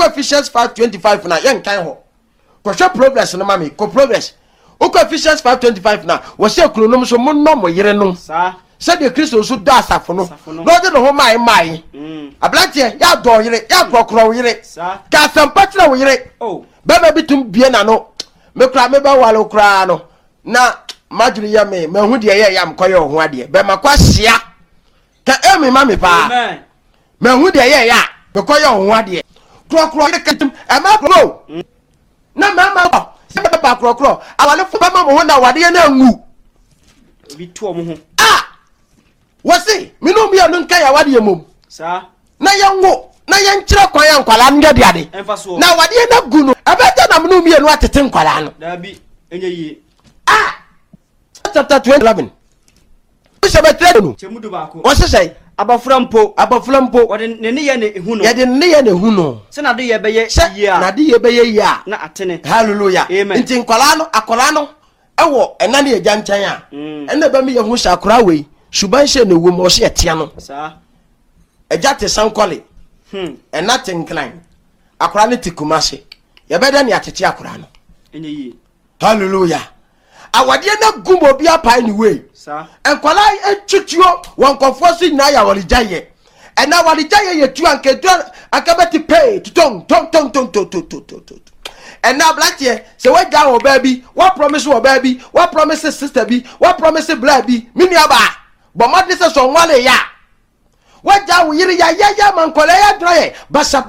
uko Ephesians 5:25 na yen kan ho ko progress no mami ko progress uko Ephesians 5:25 na wo se kunonom so monno mo yere no sa de Kristo so do asafo no no de no ho mai ablantie ya do yere ya krokro yere ka sampatra wo yere be ma bitum bie na no me kra me ba wale kra no na maduri ya me hu de ye ya mkoye ho ade be makwa hia ka emi mami pa amen me hu de ye ya be koye ho ade krokro yere ketum e ma kro na mama se ba krokro awale fu ba ma mo ho na wade na ngu bi to mo ho wasi minu mi anu nka ya wade mom sa na yango na yankyira kwan ya nkwala ngade ade na wade na gu no abeta na minu mi anu atete nkwala no da bi enye yi chapter 11 Ushabetre no chemudu bako wose sei abaframpo wode ne ye ne hu no ye de ne ye ne hu no se na de ye beye yi a na de ye beye yi a na atene hallelujah nti nkwala no akola no ewo ena ne agya nchan a ena ba mi ye hu shakora we shuban she ne wo mo she etia no sa agya te sankole ena te nklan akora ne tikumase ye beda ne atete akora no enye yi hallelujah awade na gumo bia pa anyway sa enkwala etutuo wonkofo so nyina ya walijaye ena walijaye yetu ankedu akabati pay tong ena blatie se waja wo baby what promise wo baby what promise sister bi what promise blood bi mini aba bo modne se so nwale ya waja wo yiri ya mankwala ya draye basa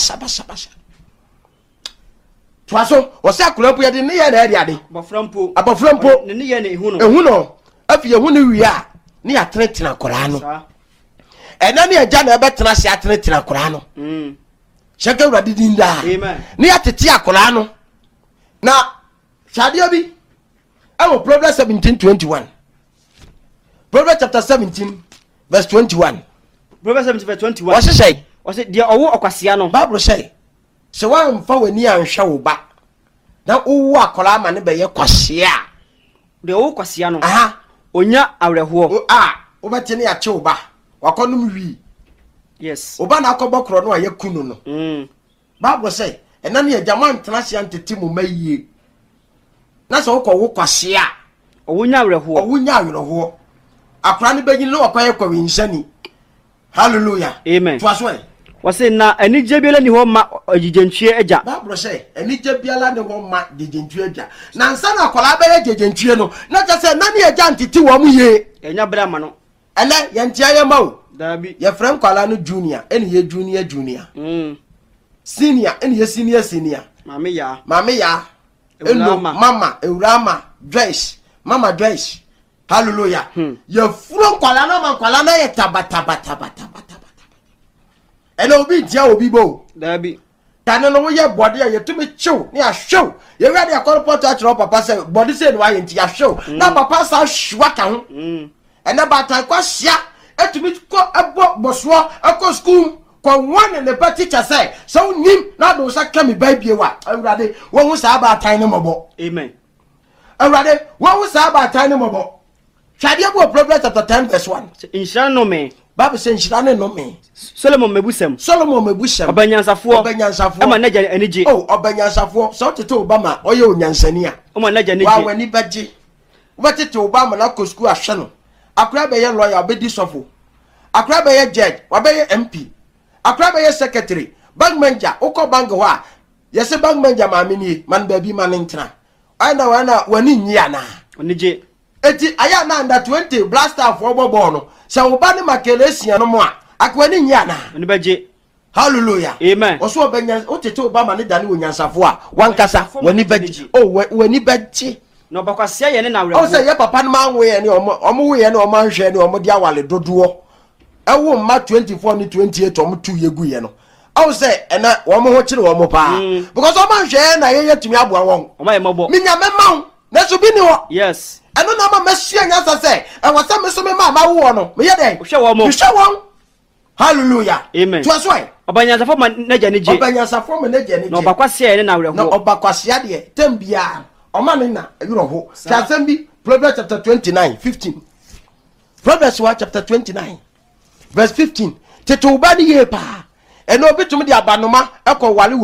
Twaso wose akulampu ye de ne ye na ade ade aboframpo ne ye ne ehu no afi ehu ne wi a ne ya tretina kora no ena ne agya na ebetena se atretina kora no shaka urade dinda amen ne ya tete akora no na shadia bi awo Proverbs 17:21 Proverbs chapter 17 verse 21 Proverbs 17:21 wose say wose dia owo okwasea no Bible say se wa mfa wani anhwe wo ba na owu akola ma ne be ye kwasea de owo kwasea no aha onya awreho obete ne ya che wo ba wakonum wi yes oba na akobokro no aye kunu no Bible say ena ne agama ntena se antete mu mayie na so ko wo kwasea owonya awreho akora ne begin lo akwaye kwa winshani hallelujah amen twaso wase na anije biala ni ho ma agigentwie agya Bible say anije biala ni ho ma agigentwie agya na nsa na akola bere agigentwie no na ta se na ne agya ntete wo mu ye enya bra ma no ele ye ntia ye ma o dabi ye frem kwala no junior eni ye junior senior eni ye senior mama ya elo mama eurama dress mama dress hallelujah ye furo kwala na ma kwala na ye tabata ena obi dia obi bo dabi tane no ye body ye tumi chew ne ahwew ye wi ade akoro poto achiro papa say body say no aye nti ahwew na papa sa hwa ka ho ena bata kwa hia etumi ko ebo boso akọ school kwa one ne pa teacher say so nim na do sa ka mi baibie wa awurade wo hu sa ba tan ne mobo amen awurade wo hu sa ba tan ne mobo hwade ebo Proverbs chapter 10 verse 1 insha no me Bible say nshira ne no me Solomon mebusem obanyansafo ama naja anije obanyansafo so tete obama oye onyansani a oma naja anije wa wani baje wotete obama na ko school ahwe no akura be ye lawyer obedi sofo akura be ye judge obe ye MP akura be ye secretary bank manager uko bank ho a yese bank manager ma meni man ba bi man ntra ana wani nyia na onije eti aya na under 20 blaster for bobo no se oba ne makele sia no mo a akwani nyia na oni baje hallelujah amen oso obanya otete obama ne dane onyansafo a wankasa wani baje wani baje no bakwasia ye ne na awre o se ye papa no manwe ye ne omo ye ne omo hwe ne omo dia wale dodo ewo ma 24 ni 28 omo tu yegu ye no o se ena omo ho kire omo pa because omo hwe na ye yetumi aboa won omo ye mabo minya mema na so bi ni ho yes eno na ma masua nyasa se e wasa me so me ma wo no me ye den hwe wo mo hallelujah amen to aso ai obanyansafo ma naja anije obanyansafo ma naja anije no bakwasia ye ne na awre ho no obakwasia de tambia omane na awre ho chapter bi Proverbs chapter 29:15 Proverbs chapter 29 verse 15 tete ubani ye pa eno bitum de abanoma ekọ wale